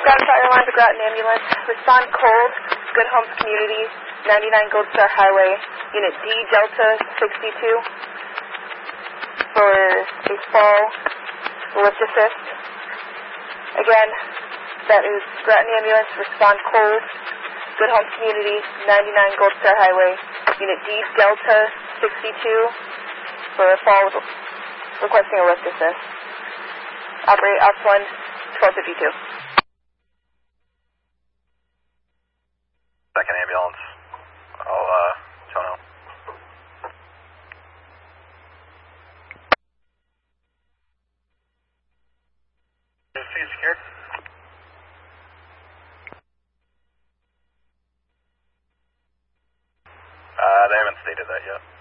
Groton Airlines, a Groton ambulance. Respond cold. Good Homes Community, 99 Gold Star Highway, Unit D Delta 62 for a fall lift assist. Again, that is Groton ambulance. Respond cold. Good Homes Community, 99 Gold Star Highway, Unit D Delta 62 for a fall requesting a lift assist. Operate Ops 1, 1252. Second ambulance. I'll tone out. Is he secured? They haven't stated that yet.